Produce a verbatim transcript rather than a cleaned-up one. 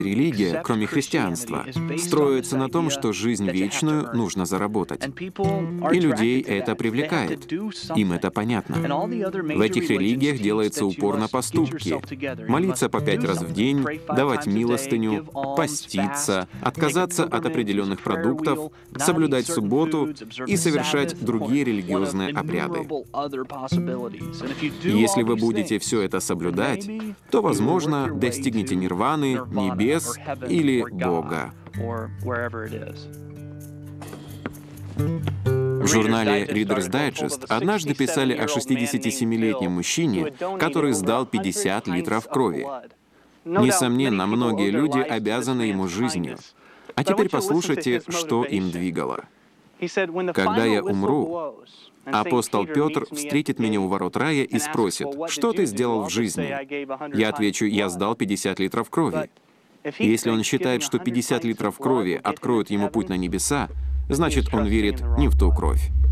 Религия, кроме христианства, строится на том, что жизнь вечную нужно заработать. И людей это привлекает. Им это понятно. В этих религиях делается упор на поступки. Молиться по пять раз в день, давать милостыню, поститься, отказаться от определенных продуктов, соблюдать субботу и совершать другие религиозные обряды. Если вы будете все это соблюдать, то, возможно, достигнете нирваны, небес или Бога. В журнале Reader's Digest однажды писали о шестидесятисемилетнем мужчине, который сдал пятьдесят литров крови. Несомненно, многие люди обязаны ему жизнью. А теперь послушайте, что им двигало. «Когда я умру, апостол Петр встретит меня у ворот рая и спросит, что ты сделал в жизни? Я отвечу, я сдал пятьдесят литров крови. Если он считает, что пятьдесят литров крови откроют ему путь на небеса, значит, он верит не в ту кровь».